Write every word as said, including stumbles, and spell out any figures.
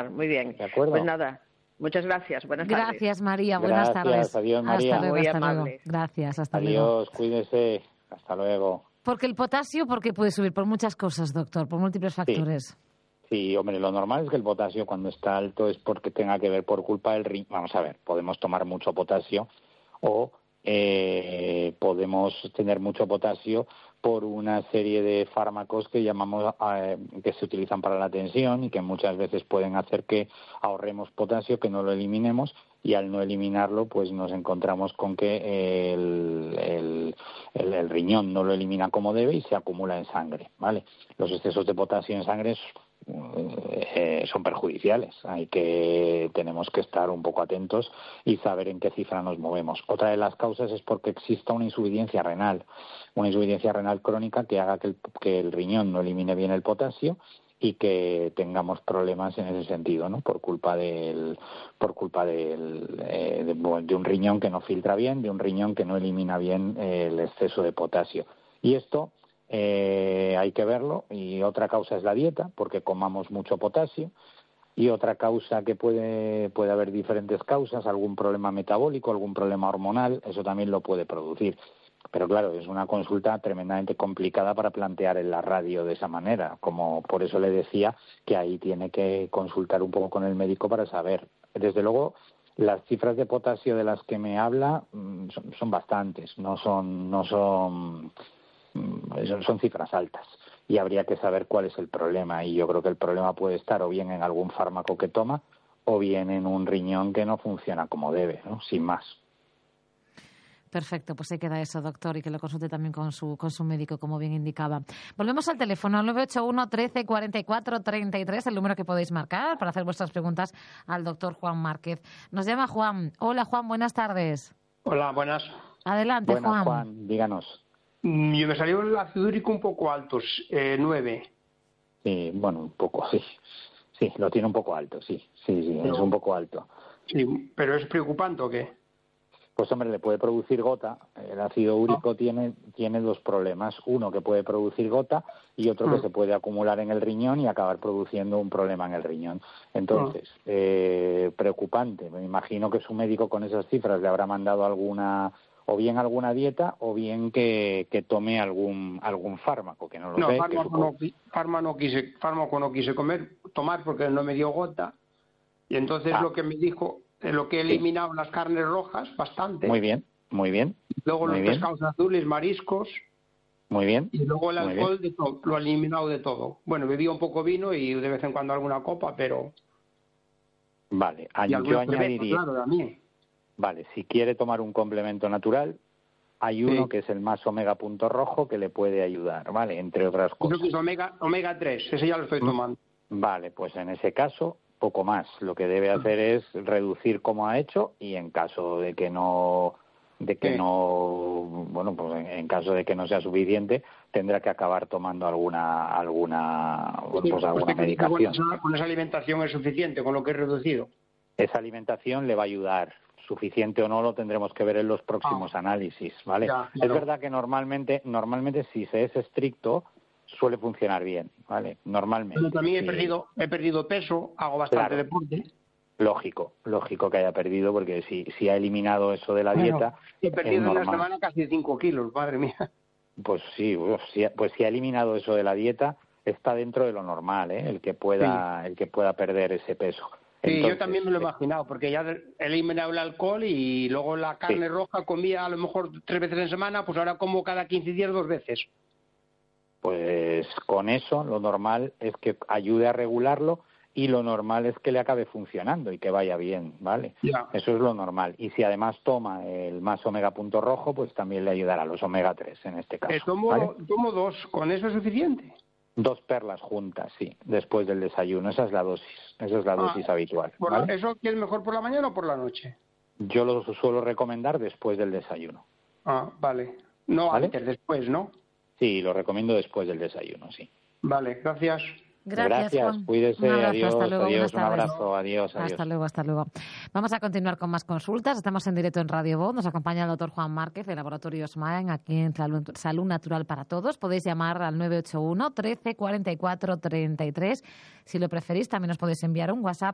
fenomenal, muy bien. ¿De acuerdo? Pues nada, muchas gracias, buenas gracias, tardes. Gracias, María, buenas gracias, tardes. Adiós, María. Hasta luego, muy hasta amables. luego. Gracias, hasta adiós, luego. Adiós, cuídese, hasta luego. Porque el potasio, ¿por qué puede subir? Por muchas cosas, doctor, por múltiples factores. Sí. Sí, hombre, lo normal es que el potasio cuando está alto es porque tenga que ver por culpa del riñón. Vamos a ver, podemos tomar mucho potasio o eh, podemos tener mucho potasio por una serie de fármacos que llamamos eh, que se utilizan para la tensión y que muchas veces pueden hacer que ahorremos potasio, que no lo eliminemos, y al no eliminarlo pues nos encontramos con que el, el, el, el riñón no lo elimina como debe y se acumula en sangre, ¿vale? Los excesos de potasio en sangre es, eh, son perjudiciales. Hay que tenemos que estar un poco atentos y saber en qué cifra nos movemos. Otra de las causas es porque exista una insuficiencia renal, una insuficiencia renal crónica que haga que el, que el riñón no elimine bien el potasio y que tengamos problemas en ese sentido, ¿no? Por culpa del, por culpa del, eh, de, de un riñón que no filtra bien, de un riñón que no elimina bien eh, el exceso de potasio. Y esto eh, hay que verlo. Y otra causa es la dieta, porque comamos mucho potasio. Y otra causa que puede puede haber diferentes causas, algún problema metabólico, algún problema hormonal, eso también lo puede producir. Pero claro, es una consulta tremendamente complicada para plantear en la radio de esa manera, como por eso le decía que ahí tiene que consultar un poco con el médico para saber. Desde luego, las cifras de potasio de las que me habla son, son bastantes, no son no son son cifras altas y habría que saber cuál es el problema, y yo creo que el problema puede estar o bien en algún fármaco que toma o bien en un riñón que no funciona como debe, ¿no? Sin más. Perfecto, pues ahí queda eso, doctor, y que lo consulte también con su con su médico, como bien indicaba. Volvemos al teléfono, al nueve ocho uno, trece, cuarenta y cuatro, treinta y tres, el número que podéis marcar para hacer vuestras preguntas al doctor Juan Márquez. Nos llama Juan. Hola, Juan, buenas tardes. Hola, buenas. Adelante, buenas, Juan. Juan, díganos. Yo me salió el ácido úrico un poco alto, eh, nueve. Sí, bueno, un poco, sí. Sí, lo tiene un poco alto, sí. Sí, sí, no. Es un poco alto. Sí, ¿pero es preocupante o qué? Pues hombre, le puede producir gota. El ácido úrico ah. tiene tiene dos problemas. Uno, que puede producir gota, y otro, ah. que se puede acumular en el riñón y acabar produciendo un problema en el riñón. Entonces, ah. eh, preocupante. Me imagino que su médico con esas cifras le habrá mandado alguna, o bien alguna dieta, o bien que, que tome algún algún fármaco, que no lo no, sé. Fármaco, supongo... no, fármaco, no quise, fármaco no quise comer, tomar porque no me dio gota. Y entonces ah. lo que me dijo... lo que he eliminado sí. las carnes rojas, bastante. Muy bien, muy bien. Luego muy los bien. pescados azules, mariscos. Muy bien. Y luego el alcohol, de todo, lo he eliminado de todo. Bueno, bebía un poco vino y de vez en cuando alguna copa, pero... Vale, y yo añadiría... Claro, también. Vale, si quiere tomar un complemento natural, hay uno sí. que es el más omega punto rojo que le puede ayudar, ¿vale? Entre otras cosas. Eso es omega, omega tres, ese ya lo estoy tomando. Vale, pues en ese caso... poco más. Lo que debe hacer es reducir como ha hecho, y en caso de que no de que sí. no bueno pues en, en caso de que no sea suficiente, tendrá que acabar tomando alguna alguna sí, pues alguna pues medicación. Con esa, con esa alimentación es suficiente, con lo que he reducido. Esa alimentación le va a ayudar. Suficiente o no lo tendremos que ver en los próximos ah. análisis, ¿vale? Ya, es verdad que normalmente normalmente si se es estricto suele funcionar bien, ¿vale? Normalmente. Pero también he sí. perdido he perdido peso, hago bastante claro. deporte. Lógico, lógico que haya perdido, porque si si ha eliminado eso de la bueno, dieta... He perdido en una semana casi cinco kilos, madre mía. Pues sí, pues si, pues si ha eliminado eso de la dieta, está dentro de lo normal, ¿eh? El que pueda sí. el que pueda perder ese peso. Sí, Entonces, yo también me lo he imaginado, porque ya he eliminado el alcohol y luego la carne sí. roja comía a lo mejor tres veces en semana, pues ahora como cada quince días dos veces. Pues con eso lo normal es que ayude a regularlo, y lo normal es que le acabe funcionando y que vaya bien, ¿vale? Ya. Eso es lo normal. Y si además toma el más omega punto rojo, pues también le ayudará, los omega tres en este caso. Eh, tomo, ¿vale? tomo dos, ¿con eso es suficiente? Dos perlas juntas, sí, después del desayuno. Esa es la dosis, esa es la ah, dosis habitual. ¿vale? La, ¿Eso es mejor por la mañana o por la noche? Yo lo suelo recomendar después del desayuno. Ah, vale. No ¿Vale? antes, después, ¿no? Sí, lo recomiendo después del desayuno, sí. Vale, gracias. Gracias, Gracias, Juan. cuídese, Un abrazo, adiós, hasta luego, adiós, un buenas tardes. abrazo, adiós, adiós. Hasta luego, hasta luego. Vamos a continuar con más consultas. Estamos en directo en Radio Voz. Nos acompaña el doctor Juan Márquez de Laboratorios Smaen, aquí en Salud Natural para Todos. Podéis llamar al nueve ocho uno, trece, cuarenta y cuatro, treinta y tres. Si lo preferís, también os podéis enviar un WhatsApp